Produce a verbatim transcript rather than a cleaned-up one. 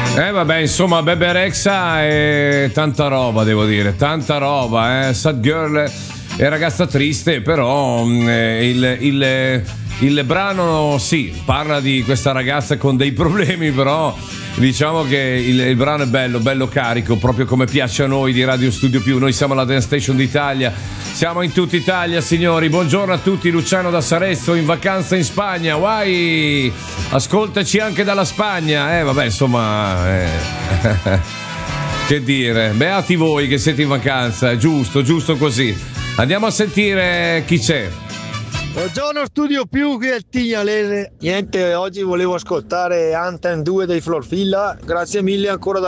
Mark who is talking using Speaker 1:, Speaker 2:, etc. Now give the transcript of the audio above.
Speaker 1: Eh vabbè, insomma, Bebe Rexha è tanta roba, devo dire, tanta roba, eh. Sad Girl è ragazza triste, però eh, il, il, il brano sì, parla di questa ragazza con dei problemi, però diciamo che il, il brano è bello, bello carico, proprio come piace a noi di Radio Studio Più. Noi siamo la Dance Station d'Italia, siamo in tutta Italia, signori. Buongiorno a tutti, Luciano da Sarezzo in vacanza in Spagna. Vai, ascoltaci anche dalla Spagna. Eh vabbè, insomma, eh. Che dire, beati voi che siete in vacanza, è giusto, giusto così. Andiamo a sentire chi c'è.
Speaker 2: Buongiorno Studio Più, qui è il Tignalese. Niente, oggi volevo ascoltare Anthem due dei Florfilla. Grazie mille ancora da